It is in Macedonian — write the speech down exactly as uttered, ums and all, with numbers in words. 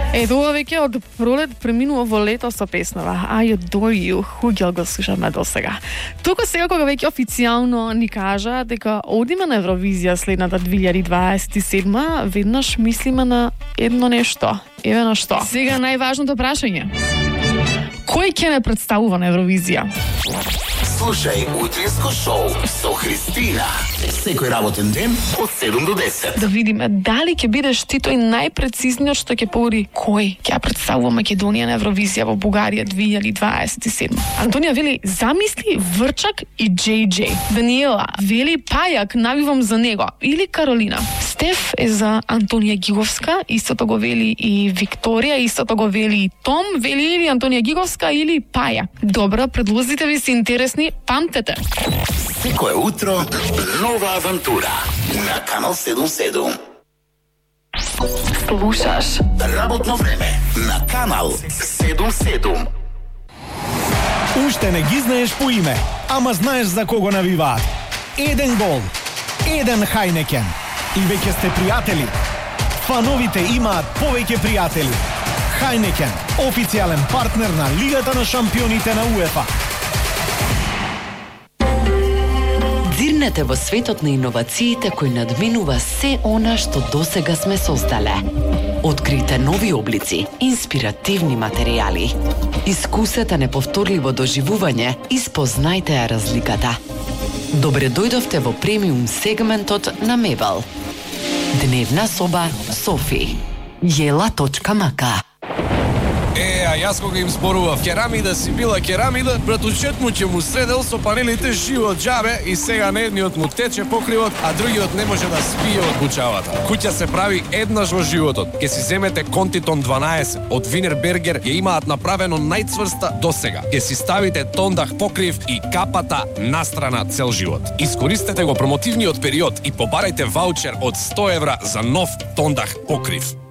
Е, тоа веќе од пролет преминува во лето со песнава I Adore You, хуѓал го слушаме до сега. Туку сега кога веќе официјално ни кажа дека одиме на Евровизија следната две илјади дваесет и седма, веднаш мислиме на едно нешто. Еве на што. Сега најважното прашање. Кој ќе ме представува на Евровизија? Слушај утринско шоу со Христина. Секој работен ден од седум до десет. Да видиме дали ќе бидеш ти тој најпрецизниот што ќе повори кој ќе ја представува Македонија на Евровизија во Бугарија две илјади дваесет и седма. Антонија вели замисли Врчак и Джей Джей. Даниела вели Пајак, навивам за него. Или Каролина. Стеф е за Антонија Гиговска, истото го вели и Викторија, истото го вели и Том, вели или Антонија Гиговска или Пајак. Добро, предлозите ви се интересни, памтете. Секое утро нова авантура на Канал седум седум. Слушаш Работно време на Канал седум седум. Уште не ги знаеш по име, ама знаеш за кого навиваат. Еден гол, еден Хајнекен. И веќе сте пријатели. Фановите имаат повеќе пријатели. Хајнекен, официјален партнер на Лигата на шампионите на УЕФА. Зирнете во светот на иновациите кој надминува се она што досега сме создале. Открите нови облици, инспиративни материјали. Искусете неповторливо доживување и спознајте ја разликата. Добре дојдовте во премиум сегментот на Мебел. Дневна соба Софи. Јела точка мака. Е, а јас кога им зборував керамида си била керамида, братучет му ќе му седел со панелите живо од џабе и сега на едниот му тече покривот, а другиот не може да спие од бучавата. Куќа се прави еднаш во животот. Ке си земете Контитон дванаесет од Винербергер, ја имаат направено најцврста досега. Ке си ставите тондах покрив и капата настрана цел живот. Искористете го промотивниот период и побарајте ваучер од сто евра за нов тондах покрив.